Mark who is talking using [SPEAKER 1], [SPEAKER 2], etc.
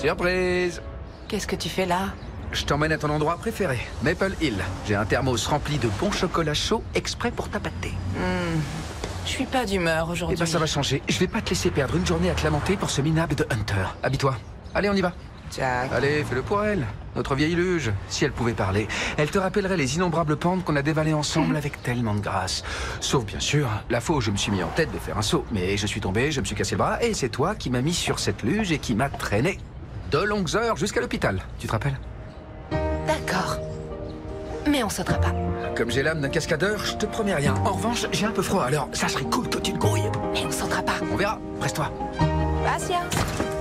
[SPEAKER 1] Surprise!
[SPEAKER 2] Qu'est-ce que tu fais là?
[SPEAKER 1] Je t'emmène à ton endroit préféré, Maple Hill. J'ai un thermos rempli de bon chocolat chaud exprès pour t'appâter.
[SPEAKER 2] Je suis pas d'humeur
[SPEAKER 1] Eh
[SPEAKER 2] aujourd'hui.
[SPEAKER 1] ben ça va changer. Je vais pas te laisser perdre une journée à te lamenter pour ce minable de Hunter. Habille-toi. Allez, on y va.
[SPEAKER 2] Jack.
[SPEAKER 1] Allez, fais-le pour elle. Notre vieille luge. Si elle pouvait parler, elle te rappellerait les innombrables pentes qu'on a dévalées ensemble avec tellement de grâce. Sauf bien sûr, la fois où je me suis mis en tête de faire un saut. Mais je suis tombé, je me suis cassé le bras, et c'est toi qui m'as mis sur cette luge et qui m'a traîné de longues heures jusqu'à l'hôpital. Tu te rappelles?
[SPEAKER 2] D'accord. Mais on sautera pas.
[SPEAKER 1] Comme j'ai l'âme d'un cascadeur, je te promets rien. En revanche, j'ai un peu froid, alors ça serait cool que tu te grouilles.
[SPEAKER 2] Mais on sautera pas.
[SPEAKER 1] On verra. Presse-toi.
[SPEAKER 2] Patience.